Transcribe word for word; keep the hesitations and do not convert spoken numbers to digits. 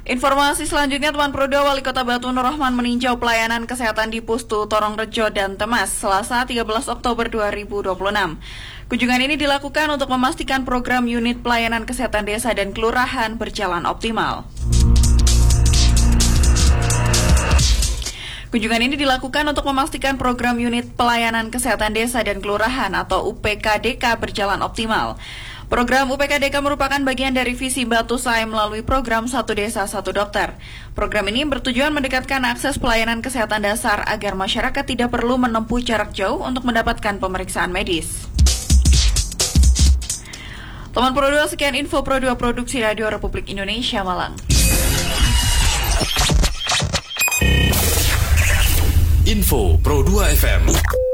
Informasi selanjutnya, Teman Prodo, Wali Kota Batu Nur Rahman meninjau pelayanan kesehatan di Pustu Torongrejo dan Temas Selasa tiga belas Oktober dua ribu dua puluh enam. Kunjungan ini dilakukan untuk memastikan program unit pelayanan kesehatan desa dan kelurahan berjalan optimal. Kunjungan ini dilakukan untuk memastikan program unit pelayanan kesehatan desa dan kelurahan atau U P K D K berjalan optimal. Program U P K D K merupakan bagian dari visi Batu Sae melalui program Satu Desa Satu Dokter. Program ini bertujuan mendekatkan akses pelayanan kesehatan dasar agar masyarakat tidak perlu menempuh jarak jauh untuk mendapatkan pemeriksaan medis. Teman Pro dua, sekian info Pro dua Produksi Radio Republik Indonesia Malang. Info Pro dua F M.